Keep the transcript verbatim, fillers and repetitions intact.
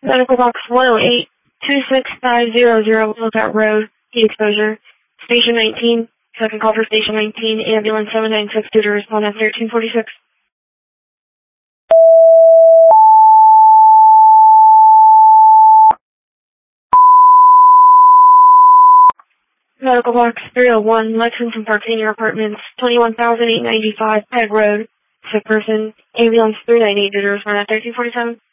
Medical box one oh eight, two six five zero zero, Lookout Road, heat exposure. Station nineteen, second call for Station nineteen, ambulance seven nine six due to respond at thirteen forty-six. Medical box three oh one, Lexington Park Senior Apartments, twenty-one thousand eight hundred ninety-five, Peg Road, sick person, ambulance three nine eight due to respond at thirteen forty-seven.